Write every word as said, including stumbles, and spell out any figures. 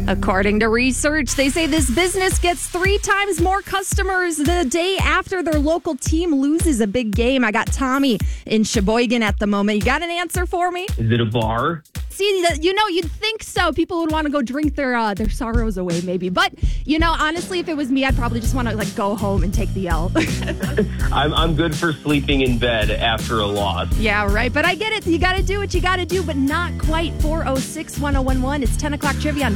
According to research, they say this business gets three times more customers the day after their local team loses a big game. I got Tommy in Sheboygan at the moment. You got an answer for me? Is it a bar? See, you know, you'd think so. People would want to go drink their uh, their sorrows away, maybe. But, you know, honestly, if it was me, I'd probably just want to, like, go home and take the L. I'm, I'm good for sleeping in bed after a loss. Yeah, right. But I get it. You got to do what you got to do, but not quite. four oh six, one oh one one. It's ten o'clock trivia on